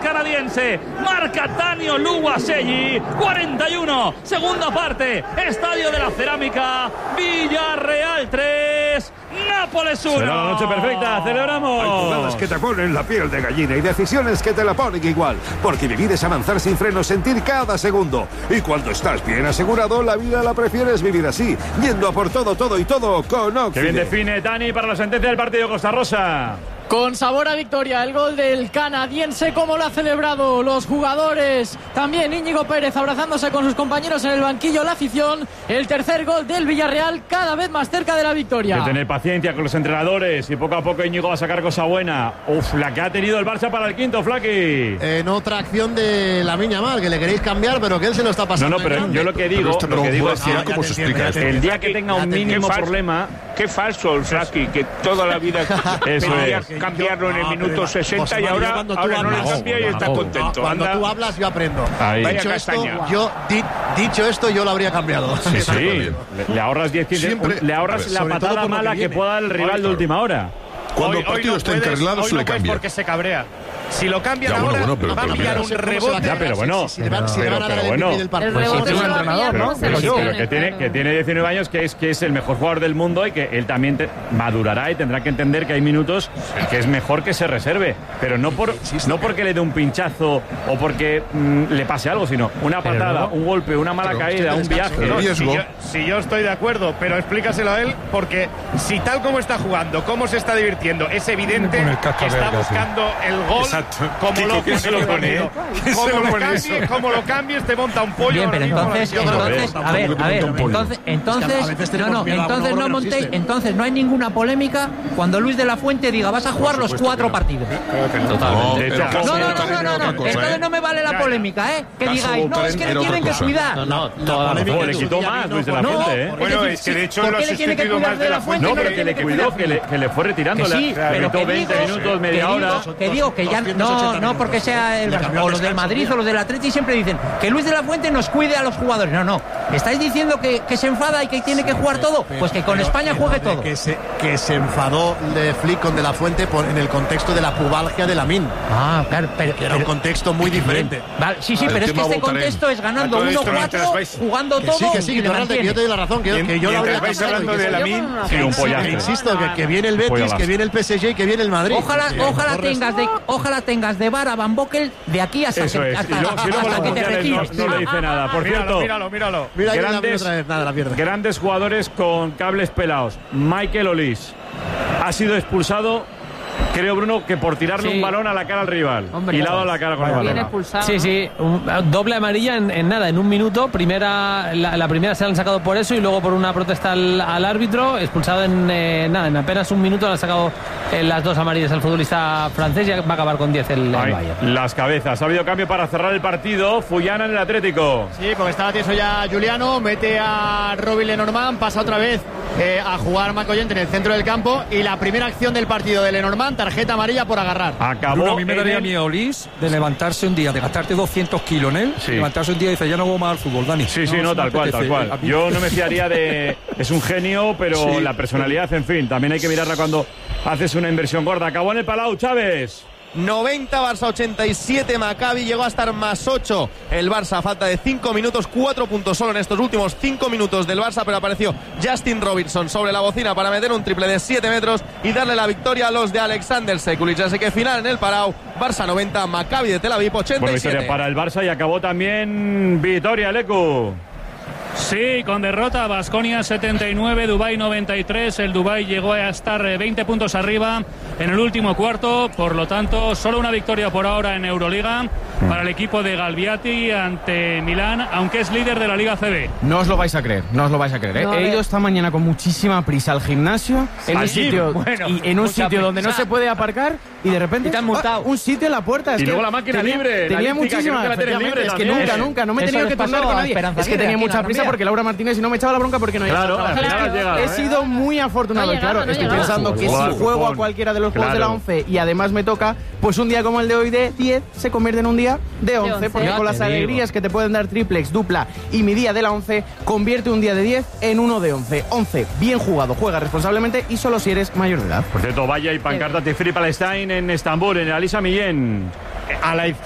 canadiense. Marca Tanio Luwaselli, 41, segunda parte, Estadio de la Cerámica, Villarreal 3, Nápoles 1. Será la noche perfecta, celebramos. Hay jugadas que te ponen la piel de gallina y decisiones que te la ponen igual, porque vivir es avanzar sin frenos, sentir cada segundo. Y cuando estás bien asegurado, la vida la prefieres vivir así, yendo a por todo y todo con Occident. Que bien define Dani para la sentencia del partido Costa Rosa. Con sabor a victoria, el gol del canadiense, como lo ha celebrado los jugadores. También Íñigo Pérez abrazándose con sus compañeros en el banquillo, la afición. El tercer gol del Villarreal, cada vez más cerca de la victoria. Hay que tener paciencia con los entrenadores y poco a poco Íñigo va a sacar cosa buena. Uf, la que ha tenido el Barça para el quinto, Flaki. En otra acción de Lamine Yamal, que le queréis cambiar, pero que él se lo está pasando. No, pero yo lo que digo es que ¿cómo se explica esto? el día que tenga un mínimo problema. Qué falso el Flaki, que toda la vida pedía cambiarlo en el minuto 60 y ahora no le cambia y está contento. Cuando tú hablas, yo aprendo. Dicho esto, yo lo habría cambiado. Sí. Le ahorras 10 le ahorras la patada mala que pueda dar el rival de última hora. Cuando el partido está encarrilado, se le cambia. Porque se cabrea. Si lo cambian ya, ahora, va a pillar un rebote. Ya, pero bueno. El rebote es cambiar, ¿no? Pero que tiene 19 años, que es el mejor jugador del mundo y que él también madurará y tendrá que entender que hay minutos que es mejor que se reserve. Pero no porque le dé un pinchazo o porque le pase algo, sino una patada, un golpe, una mala caída, un viaje. Si yo estoy de acuerdo, pero explícaselo a él, porque si tal como está jugando, cómo se está divirtiendo, es evidente que está buscando el gol. Como lo cambies te monta un pollo. Bien, pero entonces no hay ninguna polémica cuando Luis de la Fuente diga vas a jugar los 4 partidos. Totalmente. Entonces no me vale la polémica, que digáis, no, es que le tienen que cuidar. Le quitó más Luis de la Fuente, Bueno, es que de hecho lo ha sustituido más de la Fuente. No, pero que le cuidó, que le fue retirando. Le quitó 20 minutos, media hora. Que digo que ya no porque sea el Barça, o los del Madrid o los del Atleti siempre dicen que Luis de la Fuente nos cuide a los jugadores. No. ¿Estáis diciendo que se enfada y que tiene que jugar todo? Pues que con España juegue todo. Que se enfadó de Flick con de la Fuente en el contexto de la pubalgia de Lamine. Claro, pero era un contexto muy diferente. Vale, sí, pero es que este contexto es ganando 1-4, jugando todo. Que sí, que yo te doy la razón, que yo lo habría hablando de Lamine. Insisto, que viene el Betis, que viene el PSG y que viene el Madrid. Ojalá tengas de bar a Van Boekel de aquí hasta que te retires. No le dice nada. Por cierto, míralo. Grandes jugadores con cables pelados. Michael Olise ha sido expulsado. Creo, Bruno, que por tirarle un balón a la cara al rival. Hombre, y le ha dado la cara con el balón. Sí, doble amarilla en nada, en un minuto. La primera se la han sacado por eso y luego por una protesta al árbitro. Expulsado en apenas un minuto le han sacado las 2 amarillas al futbolista francés y va a acabar con 10 el Bayern. Las cabezas. Ha habido cambio para cerrar el partido. Fullana en el Atlético. Sí, porque estaba tieso ya Juliano. Mete a Robin Lenormand. Pasa otra vez a jugar Marco Llorente en el centro del campo. Y la primera acción del partido de Lenormand, tarjeta amarilla por agarrar. Acabó. A mí me daría miedo Olise de levantarse un día, de gastarte 200 kilos en él. Sí. Levantarse un día y dice, ya no hago más al fútbol, Dani. Sí, tal cual. Yo no me fiaría de... Es un genio, pero la personalidad, en fin, también hay que mirarla cuando haces una inversión gorda. Acabó en el Palau, Chávez. 90 Barça, 87 Maccabi, llegó a estar más 8 el Barça a falta de 5 minutos, 4 puntos solo en estos últimos 5 minutos del Barça, pero apareció Justin Robinson sobre la bocina para meter un triple de 7 metros y darle la victoria a los de Alexander Sekulic. Así que final en el Palau, Barça 90, Maccabi de Tel Aviv 87. Bueno, victoria para el Barça y acabó también Vitoria, Lecu. Sí, con derrota, Baskonia 79, Dubái 93. El Dubái llegó a estar 20 puntos arriba en el último cuarto. Por lo tanto, solo una victoria por ahora en Euroliga para el equipo de Galbiati ante Milán, aunque es líder de la Liga CB. No os lo vais a creer. He ido esta mañana con muchísima prisa al gimnasio, en un sitio donde no se puede aparcar y de repente te han multado. Un sitio en la puerta. Y luego la máquina libre. Tenía muchísima. Es que nunca, no me he tenido que turnar con nadie. Es que tenía mucha prisa porque Laura Martínez, si no me echaba la bronca porque no he sido muy afortunado. Estoy pensando que si juego a cualquiera de los juegos de la 11 y además me toca, pues un día como el de hoy de 10 se convierte en un día de 11, porque con las alegrías que te pueden dar triplex, dupla y mi día de la 11, convierte un día de 10 en uno de 11. 11, bien jugado, juega responsablemente y solo si eres mayor de edad. Por cierto, vaya y pancarta de Free Palestine en Estambul, en el Alisa Millén. A la